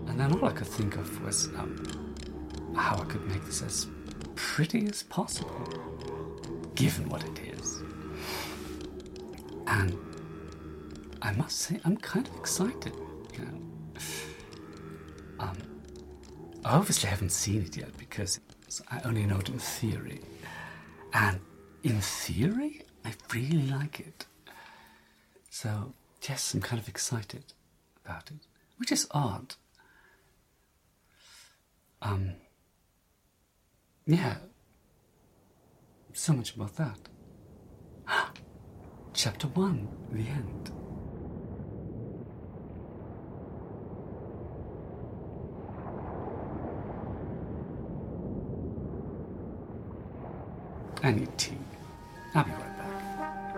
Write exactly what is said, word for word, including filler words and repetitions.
And then all I could think of was um, how I could make this as pretty as possible, given what it is. And I must say, I'm kind of excited, you know. Um, I obviously haven't seen it yet because I only know it in theory. And in theory, I really like it. So, yes, I'm kind of excited about it, which is odd. Um, yeah, so much about that. Chapter one, the end. I need tea. I'll be right back.